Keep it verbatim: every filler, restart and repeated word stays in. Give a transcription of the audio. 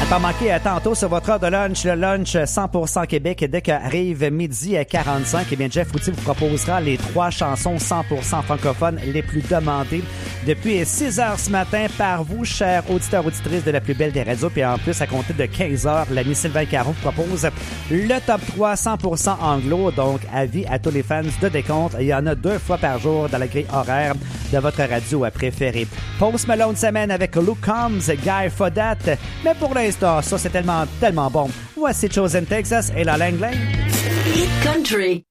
Pas manquer à tantôt sur votre heure de lunch, le lunch cent pour cent Québec. Dès qu'arrive midi quarante-cinq, eh bien Jeff Fouty vous proposera les trois chansons cent pour cent francophones les plus demandées depuis six heures ce matin par vous, chers auditeurs auditrices de la plus belle des radios. Puis en plus, à compter de quinze heures, l'ami Sylvain Caron vous propose le top trois cent pour cent anglo. Donc, avis à tous les fans de décompte. Il y en a deux fois par jour dans la grille horaire de votre radio préférée. Post Malone semaine avec Luke Combs, Guy Fodat. Mais pour l'instant, ça c'est tellement, tellement bon. Voici Chosen Texas et la Lang Lang. Hit Country.